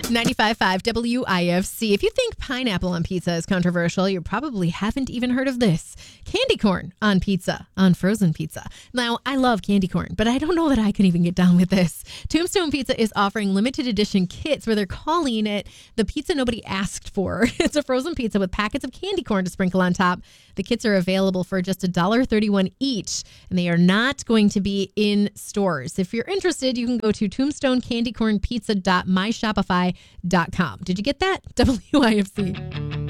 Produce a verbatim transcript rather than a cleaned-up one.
ninety-five point five W I F C. If you think pineapple on pizza is controversial, you probably haven't even heard of this. Candy corn on pizza, on frozen pizza. Now, I love candy corn, but I don't know that I can even get down with this. Tombstone Pizza is offering limited edition kits where they're calling it the pizza nobody asked for. It's a frozen pizza with packets of candy corn to sprinkle on top. The kits are available for just one dollar and thirty-one cents each, and they are not going to be in stores. If you're interested, you can go to tombstone candy corn pizza dot my shopify dot com. Did you get that? W I F C.